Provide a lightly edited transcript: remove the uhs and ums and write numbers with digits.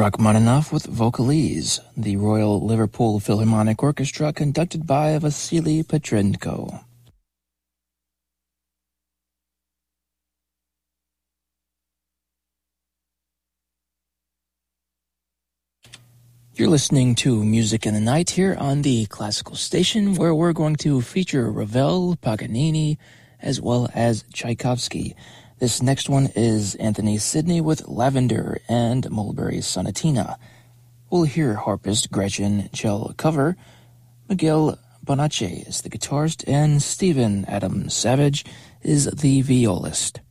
Rachmaninoff with Vocalise, the Royal Liverpool Philharmonic Orchestra conducted by Vasily Petrenko. You're listening to Music in the Night here on the Classical Station, where we're going to feature Ravel, Paganini, as well as Tchaikovsky. This next one is Anthony Sidney with Lavender and Mulberry Sonatina. We'll hear harpist Gretchen Chell cover. Miguel Bonacci is the guitarist, and Stephen Adam Savage is the violist.